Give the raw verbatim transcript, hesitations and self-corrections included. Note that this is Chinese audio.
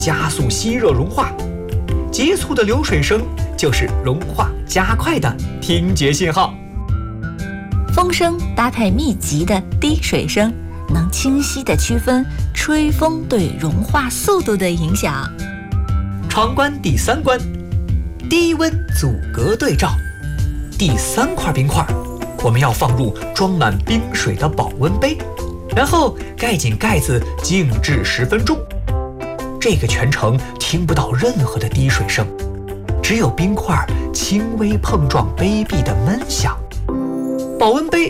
加速吸热融化，急促的流水声就是融化加快的听觉信号。 风声搭配密集的滴水声，能清晰地区分吹风对融化速度的影响。 闯关第三关，低温阻隔对照。第三块冰块，我们要放入装满冰水的保温杯，然后盖紧盖子静置十分钟。这个全程听不到任何的滴水声，只有冰块轻微碰撞杯壁的闷响。保温杯